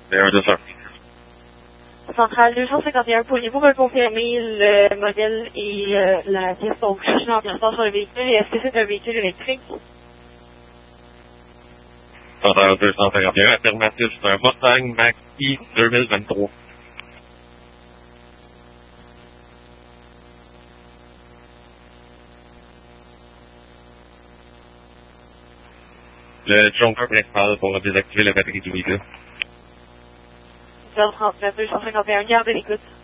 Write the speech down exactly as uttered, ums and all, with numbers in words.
Numéro deux cents. Centrale deux cent cinquante et un, pourriez-vous me confirmer le modèle et euh, la pièce fonction d'emplacement sur le véhicule et est-ce que c'est un véhicule électrique? Centrale deux cent cinquante et un, affirmatif, c'est un Mustang Mach-E deux mille vingt-trois. Le trunker principal pour désactiver la batterie du véhicule. zéro trente-neuf deux cent cinquante et un, garde l'écoute.